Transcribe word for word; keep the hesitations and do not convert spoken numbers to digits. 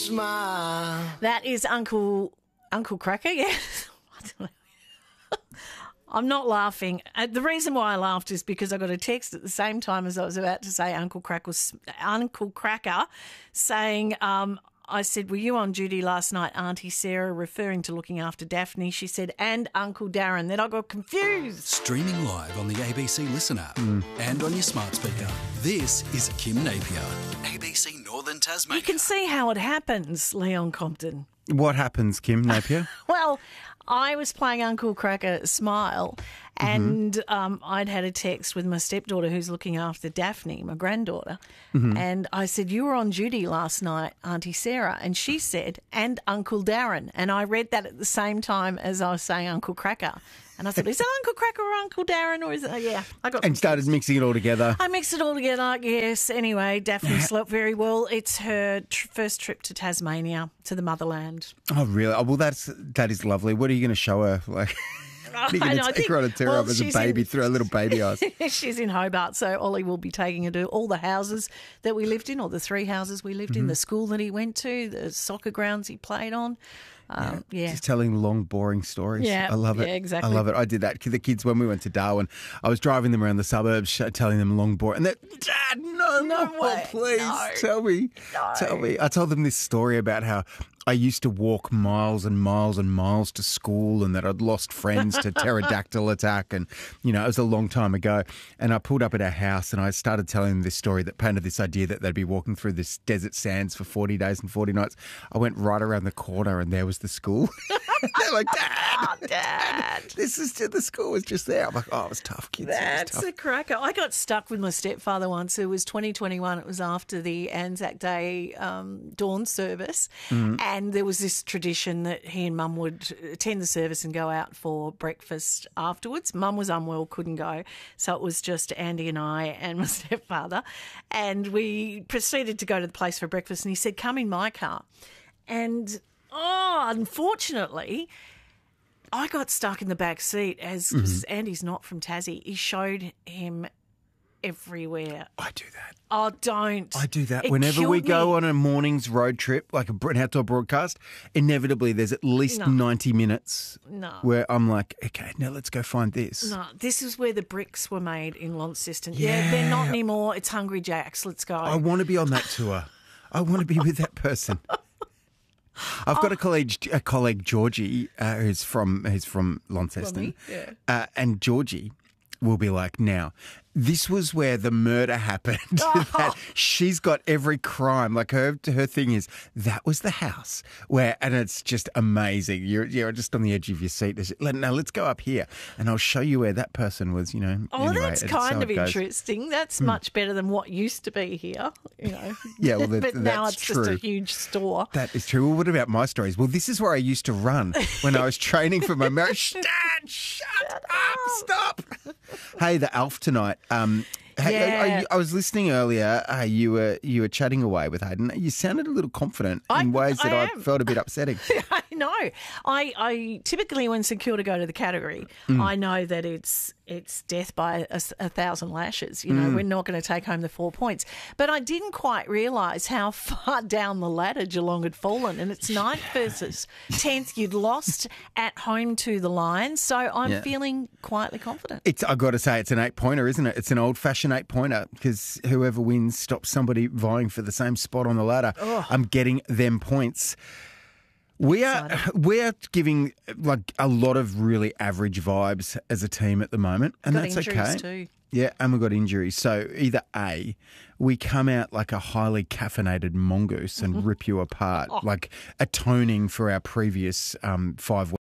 Smile. That is Uncle Uncle Cracker, yeah. I don't know. I'm not laughing. Uh, the reason why I laughed is because I got a text at the same time as I was about to say Uncle Cracker, Uncle Cracker saying, um, I said, were you on duty last night, Auntie Sarah, referring to looking after Daphne? She said, and Uncle Darren. Then I got confused. Streaming live on the A B C Listen app mm. and on your smart speaker. This is Kim Napier, A B C Northern Tasmania. You can see how it happens, Leon Compton. What happens, Kim Napier? Well, I was playing Uncle Cracker Smile and mm-hmm. um, I'd had a text with my stepdaughter who's looking after Daphne, my granddaughter, mm-hmm. and I said, you were on duty last night, Auntie Sarah, and she said, and Uncle Darren, and I read that at the same time as I was saying Uncle Cracker. And I thought, is it Uncle Cracker or Uncle Darren? Or is it? Oh, yeah, I got. And started mixing it all together. I mixed it all together. Yes. Anyway, Daphne slept very well. It's her tr- first trip to Tasmania, to the motherland. Oh, really? Oh, well, that's that is lovely. What are you going to show her? Like, are you going to take think, her on a tour well, as a baby in, through her little baby eyes? She's in Hobart, so Ollie will be taking her to all the houses that we lived in, or the three houses we lived mm-hmm. in, the school that he went to, the soccer grounds he played on. Um, yeah. yeah. Just telling long, boring stories. Yeah, I love it. Yeah, exactly. I love it. I did that. The kids, when we went to Darwin, I was driving them around the suburbs, telling them long, boring. And they're, Dad, no, no more, way. please. No. Tell me. No. Tell me. I told them this story about how I used to walk miles and miles and miles to school and that I'd lost friends to pterodactyl attack. And, you know, it was a long time ago. And I pulled up at our house and I started telling them this story that painted this idea that they'd be walking through this desert sands for forty days and forty nights. I went right around the corner and there was the school. They're like, Dad, oh, Dad. This is just, the school was just there. I'm like, oh, it was tough, kids. That's tough. a cracker. I got stuck with my stepfather once. It was twenty twenty-one. It was after the Anzac Day um, dawn service. Mm. And there was this tradition that he and Mum would attend the service and go out for breakfast afterwards. Mum was unwell, couldn't go. So it was just Andy and I and my stepfather. And we proceeded to go to the place for breakfast. And he said, come in my car. And, oh, unfortunately, I got stuck in the back seat as mm-hmm. Andy's not from Tassie. He showed him everywhere. I do that. Oh, don't. I do that. It Whenever we me. go on a morning's road trip, like an outdoor broadcast, inevitably there's at least no. ninety minutes no. where I'm like, okay, now let's go find this. No, this is where the bricks were made in Launceston. Yeah, Yeah. they're not anymore. It's Hungry Jack's. Let's go. I want to be on that tour. I want to be with that person. I've got oh. a colleague, a colleague Georgie, uh, who's from who's from Launceston, yeah. uh, and Georgie will be like, now, this was where the murder happened. Oh. That she's got every crime. Like her her thing is, that was the house where, and it's just amazing. You're you're just on the edge of your seat. Now let's go up here, and I'll show you where that person was. You know. Oh, anyway, that's kind so of interesting. That's hmm. much better than what used to be here. You know. Yeah, well, that, but now that's it's true. just a huge store. That is true. Well, what about my stories? Well, this is where I used to run when I was training for my marriage. Dad, shut, shut up, up, stop. Hey, the Alf tonight. Um, Hey, yeah. I, I was listening earlier. Uh, you were you were chatting away with Hayden. You sounded a little confident I, in ways that I, I felt a bit upsetting. I know. I, I typically, when St Kilda go to the category, mm. I know that it's it's death by a, a thousand lashes. You know, mm. we're not going to take home the four points. But I didn't quite realise how far down the ladder Geelong had fallen, and it's yeah. ninth versus tenth. You'd lost at home to the Lions, so I'm yeah. feeling quietly confident. It's I've got to say, it's an eight pointer, isn't it? It's an old fashioned eight pointer because whoever wins stops somebody vying for the same spot on the ladder. Oh. I'm getting them points. We are we are giving like a lot of really average vibes as a team at the moment, and got that's injuries okay. Too. Yeah, and we've got injuries. So either A, we come out like a highly caffeinated mongoose and rip you apart, like atoning for our previous um, five